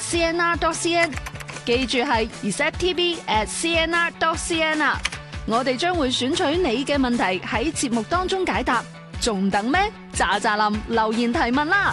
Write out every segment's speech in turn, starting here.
receptv@cnr.cn， 記住係 receptv@cnr.cn 啊！我哋將會選取你嘅問題喺節目當中解答，仲等咩？喳喳林留言提問啦！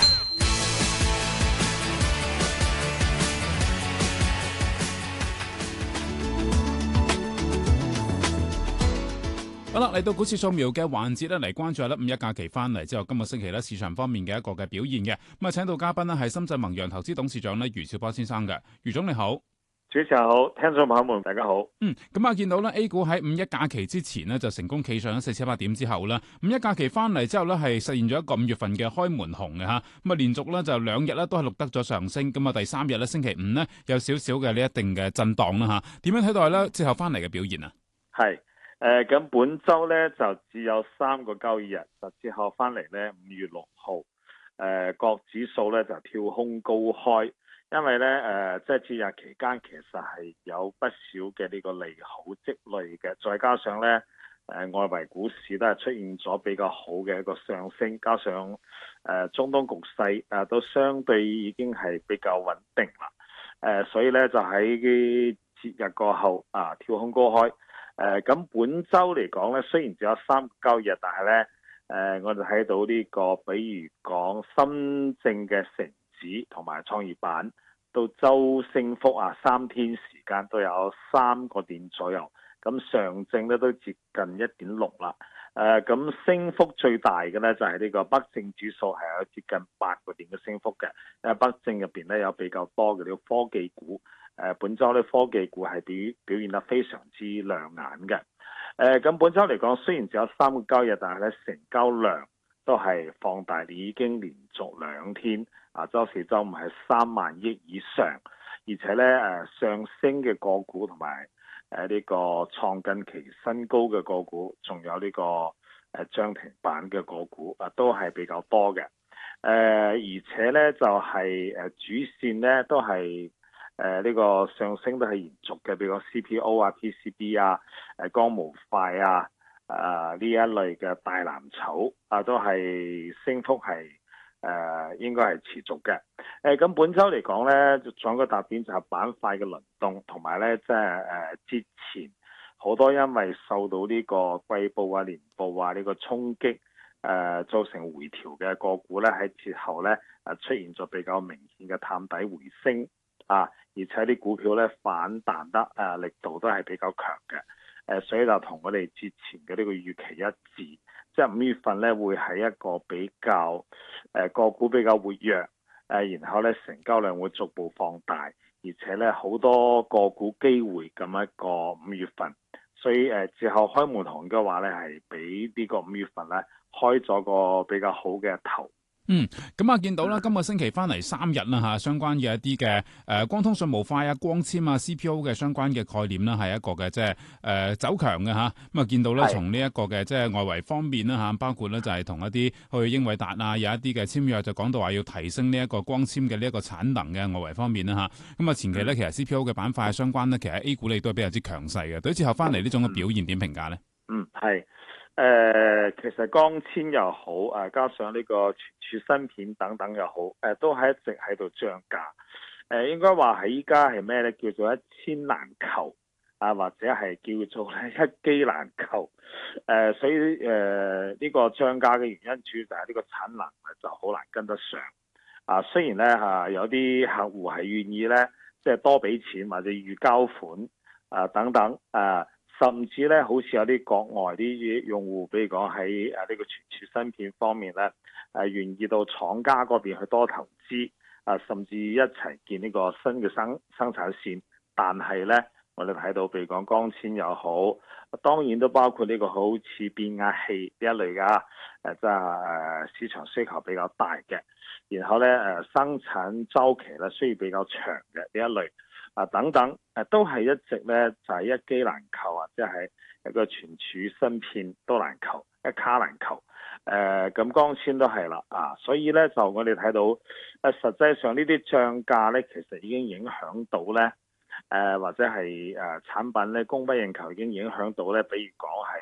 好啦，嚟到股市掃描嘅環節咧，嚟關注下五一假期翻嚟之後，今個星期咧市場方面嘅一個嘅表現嘅。咁啊，請到嘉賓呢係深圳宏洋投資董事長咧余兆波先生嘅。余總你好。 主持人好，聽眾朋友們大家好。 咁啊，見到咧 A 股喺五一假期之前呢，就成功企上咗4700點之後咧，五一假期翻嚟之後咧係實現咗一個5月份嘅開門紅嘅吓。咁啊，連續咧就2日咧都係錄得咗上升。咁啊，第3日咧星期五咧有少少嘅呢一定嘅震盪啦吓。點樣睇待咧之後翻嚟嘅表現啊？ 係咁本周咧就只有3個交易日，就之後翻嚟咧5月6號，國指數咧就跳空高開。因為咧即係節日期間其實係有不少嘅呢個利好積累嘅，再加上咧外圍股市都係出現咗比較好嘅一個上升，加上中東局勢都相對已經係比較穩定啦。所以咧就喺節日過後跳空高開。咁本周嚟講咧，雖然只有3個交易日，但係咧我哋睇到呢個比如講深證嘅成指同埋創業板到周升幅3天時間都有3個點左右，咁上證咧都接近 1.6 啦。咁升幅最大嘅咧就係呢個北證指數係有接近8個點嘅升幅嘅，因為北證入邊咧有比較多嘅呢個科技股，本周咧科技股係表現得非常之亮眼嘅。咁本周嚟講，雖然只有3個交易日，但係咧成交量都係放大，已經連續2天周四周五係3萬億以上，而且咧上升嘅個股同埋呢個創近期新高嘅個股，仲有呢個漲停板嘅個股都係比較多嘅。而且咧就係主線咧都係呢個上升都係延續嘅，比如 CPO PCB 光模塊呢一類嘅大藍籌都係升幅係應該係持續嘅。咁本周嚟講咧，仲有個特點就係板塊嘅輪動，同埋咧即係之前好多因為受到呢個季報年報呢個衝擊造成回調嘅個股咧，喺節後咧出現咗比較明顯嘅探底回升而且啲股票咧反彈得力度都係比較強嘅。所以就同我哋之前嘅呢個預期一致，即係5月份咧會係一個比較個股比較活躍，然後咧成交量會逐步放大，而且咧好多個股機會咁一個5月份，所以之後開門紅嘅話咧係比呢個5月份咧開咗個比較好嘅頭。 咁啊，見到啦，今個星期翻嚟3日啦嚇，相關嘅一啲嘅光通訊模塊光纖CPO 嘅相關嘅概念啦，係一個嘅即係走強嘅嚇。咁啊，見到咧從呢一個嘅即係外圍方面啦嚇，包括咧就係同一啲去英偉達有一啲嘅簽約，就講到話要提升呢一個光纖嘅呢一個產能嘅外圍方面啦嚇。咁啊，前期咧其實 CPO 嘅板塊相關咧，其實 A 股你都係比較之強勢嘅。對之後翻嚟呢種嘅表現點評價咧？ 係。其實光纖又好，加上呢個存儲芯片等等又好，都係一直喺度漲價。應該話係依家係咩咧？叫做一千難求，或者係叫做咧一機難求。所以呢個漲價嘅原因主要就係呢個產能就好難跟得上。雖然咧有啲客戶係願意咧，即係多俾錢或者預交款等等甚至咧，好似有啲國外啲用戶，比如講喺呢個存儲芯片方面咧，願意到廠家嗰邊去多投資，甚至一齊建呢個新嘅生產線。但係咧，我哋睇到，譬如講光纖又好，當然都包括呢個好似變壓器呢一類嘅，即係市場需求比較大嘅。然後咧，生產週期咧需要比較長嘅呢一類。等等，都係一直咧就係一機難求即係一個存儲芯片都難求，一卡難求。咁光纖都係啦，所以咧就我哋睇到，實際上呢啲漲價咧，其實已經影響到咧，或者係產品咧供不應求，已經影響到咧，比如講係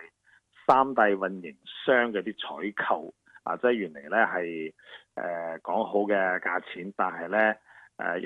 3大運營商嘅啲採購，即係原嚟咧係講好嘅價錢，但係咧